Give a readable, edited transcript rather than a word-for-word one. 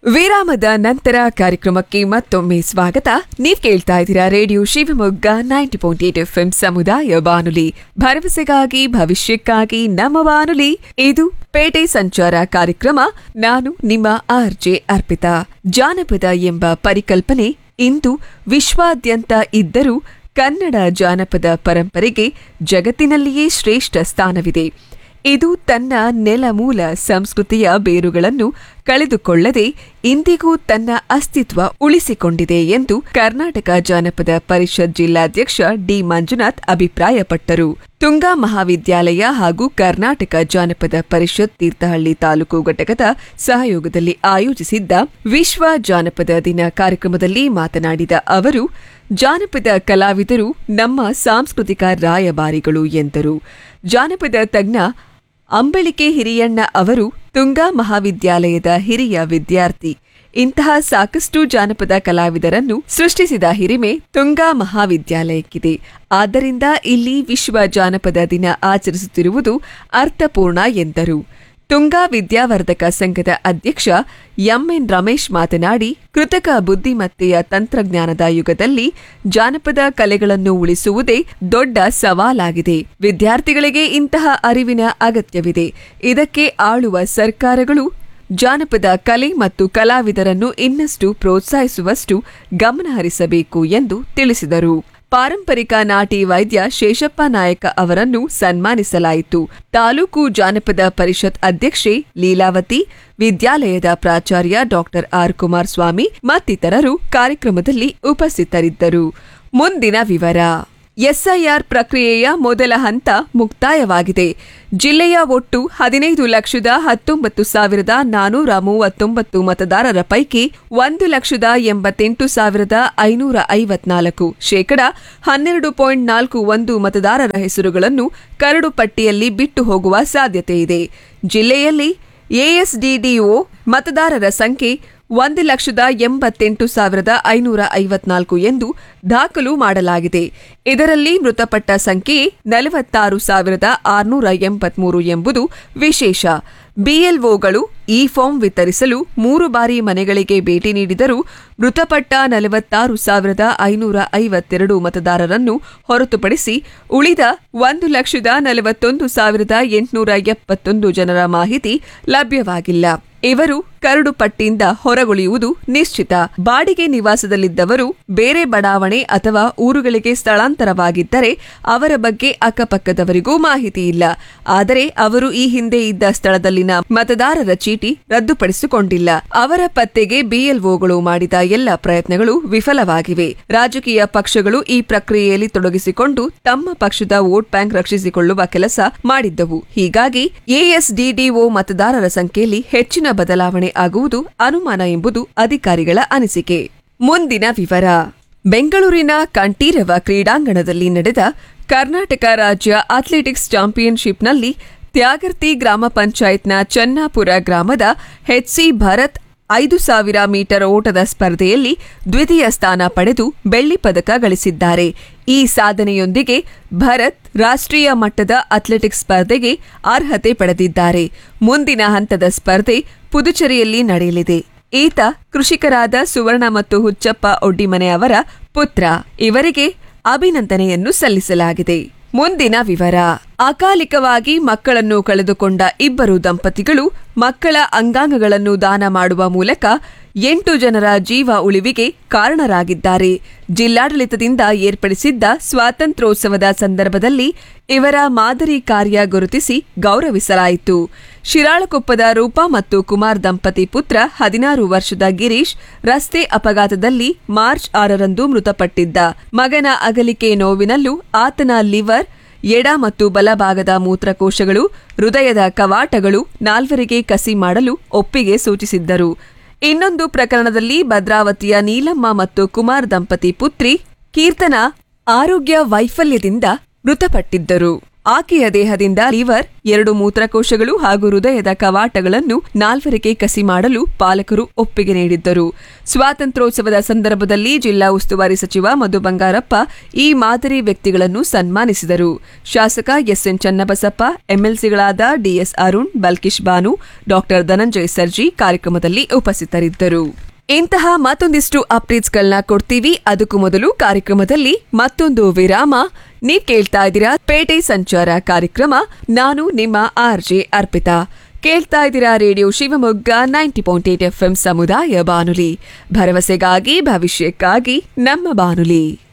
ವಿರಾಮದ ನಂತರ ಕಾರ್ಯಕ್ರಮಕ್ಕೆ ಮತ್ತೊಮ್ಮೆ ಸ್ವಾಗತ. ನೀವ್ ಕೇಳ್ತಾ ಇದ್ದೀರಾ ರೇಡಿಯೋ ಶಿವಮೊಗ್ಗ 90.8 FM ಸಮುದಾಯ ಬಾನುಲಿ, ಭರವಸೆಗಾಗಿ ಭವಿಷ್ಯಕ್ಕಾಗಿ ನಮ್ಮ ಬಾನುಲಿ. ಇದು ಪೇಟೆ ಸಂಚಾರ ಕಾರ್ಯಕ್ರಮ. ನಾನು ನಿಮ್ಮ ಆರ್ಜೆ ಅರ್ಪಿತಾ. ಜಾನಪದ ಎಂಬ ಪರಿಕಲ್ಪನೆ ಇಂದು ವಿಶ್ವಾದ್ಯಂತ ಇದ್ದರೂ ಕನ್ನಡ ಜಾನಪದ ಪರಂಪರೆಗೆ ಜಗತ್ತಿನಲ್ಲಿಯೇ ಶ್ರೇಷ್ಠ ಸ್ಥಾನವಿದೆ. ಇದು ತನ್ನ ನೆಲಮೂಲ ಸಂಸ್ಕೃತಿಯ ಬೇರುಗಳನ್ನು ಕಳೆದುಕೊಳ್ಳದೆ ಇಂದಿಗೂ ತನ್ನ ಅಸ್ತಿತ್ವ ಉಳಿಸಿಕೊಂಡಿದೆ ಎಂದು ಕರ್ನಾಟಕ ಜಾನಪದ ಪರಿಷತ್ ಜಿಲ್ಲಾಧ್ಯಕ್ಷ ಡಿ ಮಂಜುನಾಥ್ ಅಭಿಪ್ರಾಯಪಟ್ಟರು. ತುಂಗಾ ಮಹಾವಿದ್ಯಾಲಯ ಹಾಗೂ ಕರ್ನಾಟಕ ಜಾನಪದ ಪರಿಷತ್ ತೀರ್ಥಹಳ್ಳಿ ತಾಲೂಕು ಘಟಕದ ಸಹಯೋಗದಲ್ಲಿ ಆಯೋಜಿಸಿದ್ದ ವಿಶ್ವ ಜಾನಪದ ದಿನ ಕಾರ್ಯಕ್ರಮದಲ್ಲಿ ಮಾತನಾಡಿದ ಅವರು, ಜಾನಪದ ಕಲಾವಿದರು ನಮ್ಮ ಸಾಂಸ್ಕೃತಿಕ ರಾಯಭಾರಿಗಳು ಎಂದರು. ಜಾನಪದ ತಜ್ಞ ಅಂಬಳಿಕೆ ಹಿರಿಯಣ್ಣ ಅವರು ತುಂಗಾ ಮಹಾವಿದ್ಯಾಲಯದ ಹಿರಿಯ ವಿದ್ಯಾರ್ಥಿ. ಇಂತಹ ಸಾಕಷ್ಟು ಜಾನಪದ ಕಲಾವಿದರನ್ನು ಸೃಷ್ಟಿಸಿದ ಹಿರಿಮೆ ತುಂಗಾ ಮಹಾವಿದ್ಯಾಲಯಕ್ಕಿದೆ. ಆದ್ದರಿಂದ ಇಲ್ಲಿ ವಿಶ್ವ ಜಾನಪದ ದಿನ ಆಚರಿಸುತ್ತಿರುವುದು ಅರ್ಥಪೂರ್ಣ ಎಂದರು. ತುಂಗಾ ವಿದ್ಯಾವರ್ಧಕ ಸಂಘದ ಅಧ್ಯಕ್ಷ ಎಂಎನ್ ರಮೇಶ್ ಮಾತನಾಡಿ, ಕೃತಕ ಬುದ್ಧಿಮತ್ತೆಯ ತಂತ್ರಜ್ಞಾನದ ಯುಗದಲ್ಲಿ ಜಾನಪದ ಕಲೆಗಳನ್ನು ಉಳಿಸುವುದೇ ದೊಡ್ಡ ಸವಾಲಾಗಿದೆ. ವಿದ್ಯಾರ್ಥಿಗಳಿಗೆ ಇಂತಹ ಅರಿವಿನ ಅಗತ್ಯವಿದೆ. ಇದಕ್ಕೆ ಆಳುವ ಸರ್ಕಾರಗಳು ಜಾನಪದ ಕಲೆ ಮತ್ತು ಕಲಾವಿದರನ್ನು ಇನ್ನಷ್ಟು ಪ್ರೋತ್ಸಾಹಿಸುವಷ್ಟು ಗಮನಹರಿಸಬೇಕು ಎಂದು ತಿಳಿಸಿದರು. ಪಾರಂಪರಿಕ ನಾಟಿ ವೈದ್ಯ ಶೇಷಪ್ಪ ನಾಯಕ ಅವರನ್ನು ಸನ್ಮಾನಿಸಲಾಯಿತು. ತಾಲೂಕು ಜಾನಪದ ಪರಿಷತ್ ಅಧ್ಯಕ್ಷೆ ಲೀಲಾವತಿ, ವಿದ್ಯಾಲಯದ ಪ್ರಾಚಾರ್ಯ ಡಾಕ್ಟರ್ ಆರ್ ಕುಮಾರಸ್ವಾಮಿ ಮತ್ತಿತರರು ಕಾರ್ಯಕ್ರಮದಲ್ಲಿ ಉಪಸ್ಥಿತರಿದ್ದರು. ಮುಂದಿನ ವಿವರ. ಎಸ್ಐಆರ್ ಪ್ರಕ್ರಿಯೆಯ ಮೊದಲ ಹಂತ ಮುಕ್ತಾಯವಾಗಿದೆ. ಜಿಲ್ಲೆಯ ಒಟ್ಟು 15,19,439 ಮತದಾರರ ಪೈಕಿ 1,88,554 ಶೇಕಡ 12.41 ಮತದಾರರ ಹೆಸರುಗಳನ್ನು ಕರಡು ಪಟ್ಟಿಯಲ್ಲಿ ಬಿಟ್ಟು ಹೋಗುವ ಸಾಧ್ಯತೆಯಿದೆ. ಜಿಲ್ಲೆಯಲ್ಲಿ ಎಎಸ್ಡಿಡಿಒ ಮತದಾರರ ಸಂಖ್ಯೆ 1,88,554 ಎಂದು ದಾಖಲು ಮಾಡಲಾಗಿದೆ. ಇದರಲ್ಲಿ ಮೃತಪಟ್ಟ ಸಂಖ್ಯೆ 46,683 ಎಂಬುದು ವಿಶೇಷ. ಬಿಎಲ್ಒಗಳು ಈ ಫಾರ್ಮ್ ವಿತರಿಸಲು 3 ಬಾರಿ ಮನೆಗಳಿಗೆ ಭೇಟಿ ನೀಡಿದರೂ ಮೃತಪಟ್ಟ 46,552 ಮತದಾರರನ್ನು ಹೊರತುಪಡಿಸಿ ಉಳಿದ 1,41,871 ಜನರ ಮಾಹಿತಿ ಲಭ್ಯವಾಗಿಲ್ಲ. ಇವರು ಕರಡು ಪಟ್ಟಿಯಿಂದ ಹೊರಗುಳಿಯುವುದು ನಿಶ್ಚಿತ. ಬಾಡಿಗೆ ನಿವಾಸದಲ್ಲಿದ್ದವರು ಬೇರೆ ಬಡಾವಣೆ ಅಥವಾ ಊರುಗಳಿಗೆ ಸ್ಥಳಾಂತರವಾಗಿದ್ದರೆ ಅವರ ಬಗ್ಗೆ ಅಕ್ಕಪಕ್ಕದವರಿಗೂ ಮಾಹಿತಿ ಇಲ್ಲ. ಆದರೆ ಅವರು ಈ ಹಿಂದೆ ಇದ್ದ ಸ್ಥಳದಲ್ಲಿನ ಮತದಾರರ ಚೀಟಿ ರದ್ದುಪಡಿಸಿಕೊಂಡಿಲ್ಲ. ಅವರ ಪತ್ತೆಗೆ ಬಿಎಲ್ಒಗಳು ಮಾಡಿದ ಎಲ್ಲ ಪ್ರಯತ್ನಗಳು ವಿಫಲವಾಗಿವೆ. ರಾಜಕೀಯ ಪಕ್ಷಗಳು ಈ ಪ್ರಕ್ರಿಯೆಯಲ್ಲಿ ತೊಡಗಿಸಿಕೊಂಡು ತಮ್ಮ ಪಕ್ಷದ ವೋಟ್ ಬ್ಯಾಂಕ್ ರಕ್ಷಿಸಿಕೊಳ್ಳುವ ಕೆಲಸ ಮಾಡಿದ್ದವು. ಹೀಗಾಗಿ ಎಎಸ್ಡಿಡಿಒ ಮತದಾರರ ಸಂಖ್ಯೆಯಲ್ಲಿ ಹೆಚ್ಚಿನ ಬದಲಾವಣೆ ಆಗುವುದು ಅನುಮಾನ ಎಂಬುದು ಅಧಿಕಾರಿಗಳ ಅನಿಸಿಕೆ. ಮುಂದಿನ ವಿವರ. ಬೆಂಗಳೂರಿನ ಕಂಠೀರವ ಕ್ರೀಡಾಂಗಣದಲ್ಲಿ ನಡೆದ ಕರ್ನಾಟಕ ರಾಜ್ಯ ಅಥ್ಲೆಟಿಕ್ಸ್ ಚಾಂಪಿಯನ್ಶಿಪ್ನಲ್ಲಿ ತ್ಯಾಗರ್ತಿ ಗ್ರಾಮ ಪಂಚಾಯತ್ನ ಚನ್ನಾಪುರ ಗ್ರಾಮದ ಎಚ್ಸಿ ಭರತ್ 5,000 ಮೀಟರ್ ಓಟದ ಸ್ಪರ್ಧೆಯಲ್ಲಿ ದ್ವಿತೀಯ ಸ್ಥಾನ ಪಡೆದು ಬೆಳ್ಳಿ ಪದಕ ಗಳಿಸಿದ್ದಾರೆ. ಈ ಸಾಧನೆಯೊಂದಿಗೆ ಭರತ್ ರಾಷ್ಟ್ರೀಯ ಮಟ್ಟದ ಅಥ್ಲೆಟಿಕ್ಸ್ ಸ್ಪರ್ಧೆಗೆ ಅರ್ಹತೆ ಪಡೆದಿದ್ದಾರೆ. ಮುಂದಿನ ಹಂತದ ಸ್ಪರ್ಧೆ ಪುದುಚೇರಿಯಲ್ಲಿ ನಡೆಯಲಿದೆ. ಈತ ಕೃಷಿಕರಾದ ಸುವರ್ಣ ಮತ್ತು ಹುಚ್ಚಪ್ಪ ಒಡ್ಡಿಮನೆ ಅವರ ಪುತ್ರ. ಇವರಿಗೆ ಅಭಿನಂದನೆಯನ್ನು ಸಲ್ಲಿಸಲಾಗಿದೆ. ಮುಂದಿನ ವಿವರ. ಅಕಾಲಿಕವಾಗಿ ಮಕ್ಕಳನ್ನು ಕಳೆದುಕೊಂಡ ಇಬ್ಬರು ದಂಪತಿಗಳು ಮಕ್ಕಳ ಅಂಗಾಂಗಗಳನ್ನು ದಾನ ಮಾಡುವ ಮೂಲಕ 8 ಜನರ ಜೀವ ಉಳಿವಿಗೆ ಕಾರಣರಾಗಿದ್ದಾರೆ. ಜಿಲ್ಲಾಡಳಿತದಿಂದ ಏರ್ಪಡಿಸಿದ್ದ ಸ್ವಾತಂತ್ರ್ಯೋತ್ಸವದ ಸಂದರ್ಭದಲ್ಲಿ ಇವರ ಮಾದರಿ ಕಾರ್ಯ ಗುರುತಿಸಿ ಗೌರವಿಸಲಾಯಿತು. ಶಿರಾಳಕೊಪ್ಪದ ರೂಪಾ ಮತ್ತು ಕುಮಾರ್ ದಂಪತಿ ಪುತ್ರ 16 ವರ್ಷದ ಗಿರೀಶ್ ರಸ್ತೆ ಅಪಘಾತದಲ್ಲಿ ಮಾರ್ಚ್ 6ರಂದು ಮೃತಪಟ್ಟಿದ್ದ. ಮಗನ ಅಗಲಿಕೆ ನೋವಿನಲ್ಲೂ ಆತನ ಲಿವರ್, ಎಡ ಮತ್ತು ಬಲಭಾಗದ ಮೂತ್ರಕೋಶಗಳು, ಹೃದಯದ ಕವಾಟಗಳು 4 ಕಸಿ ಮಾಡಲು ಒಪ್ಪಿಗೆ ಸೂಚಿಸಿದ್ದರು. ಇನ್ನೊಂದು ಪ್ರಕರಣದಲ್ಲಿ ಭದ್ರಾವತಿಯ ನೀಲಮ್ಮ ಮತ್ತು ಕುಮಾರ್ ದಂಪತಿ ಪುತ್ರಿ ಕೀರ್ತನಾ ಆರೋಗ್ಯ ವೈಫಲ್ಯದಿಂದ ಮೃತಪಟ್ಟಿದ್ದರು. ಆಕೆಯ ದೇಹದಿಂದ ಲಿವರ್ 2 ಮೂತ್ರಕೋಶಗಳು ಹಾಗೂ ಹೃದಯದ ಕವಾಟಗಳನ್ನು 4 ಕಸಿ ಮಾಡಲು ಪಾಲಕರು ಒಪ್ಪಿಗೆ ನೀಡಿದ್ದರು. ಸ್ವಾತಂತ್ರ್ಯೋತ್ಸವದ ಸಂದರ್ಭದಲ್ಲಿ ಜಿಲ್ಲಾ ಉಸ್ತುವಾರಿ ಸಚಿವ ಮಧು ಬಂಗಾರಪ್ಪ ಈ ಮಾದರಿ ವ್ಯಕ್ತಿಗಳನ್ನು ಸನ್ಮಾನಿಸಿದರು. ಶಾಸಕ ಎಸ್ಎನ್ ಚನ್ನಬಸಪ್ಪ, ಎಂಎಲ್ಸಿಗಳಾದ ಡಿಎಸ್ ಅರುಣ್, ಬಲ್ಕಿಶ್ ಬಾನು, ಡಾ ಧನಂಜಯ ಸರ್ಜಿ ಕಾರ್ಯಕ್ರಮದಲ್ಲಿ ಉಪಸ್ಥಿತರಿದ್ದರು. ಇಂತಹ ಮತ್ತೊಂದಿಷ್ಟು ಅಪ್ಡೇಟ್ಸ್ಗಳನ್ನ ಕೊಡ್ತೀವಿ. ಅದಕ್ಕೂ ಮೊದಲು ಕಾರ್ಯಕ್ರಮದಲ್ಲಿ ಮತ್ತೊಂದು ವಿರಾಮ. ನೀವ್ ಕೇಳ್ತಾ ಇದ್ದೀರಾ ಪೇಟೆ ಸಂಚಾರ ಕಾರ್ಯಕ್ರಮ. ನಾನು ನಿಮ್ಮ ಆರ್ಜೆ ಅರ್ಪಿತಾ. ಕೇಳ್ತಾ ಇದ್ದೀರಾ ರೇಡಿಯೋ ಶಿವಮೊಗ್ಗ 90.8 FM ಸಮುದಾಯ ಬಾನುಲಿ. ಭರವಸೆಗಾಗಿ ಭವಿಷ್ಯಕ್ಕಾಗಿ ನಮ್ಮ ಬಾನುಲಿ.